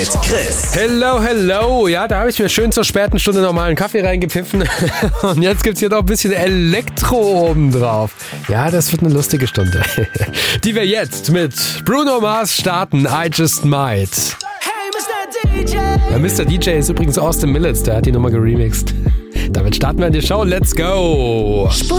Chris. Hello. Ja, da habe ich mir schön zur späten Stunde nochmal einen Kaffee reingepfiffen. Und jetzt gibt's hier noch ein bisschen Elektro oben drauf. Ja, das wird eine lustige Stunde. Die wir jetzt mit Bruno Mars starten. I Just Might. Hey, Mr. DJ. Der Mr. DJ ist übrigens Austin Millets. Der hat die Nummer geremixed. Damit starten wir in die Show. Let's go.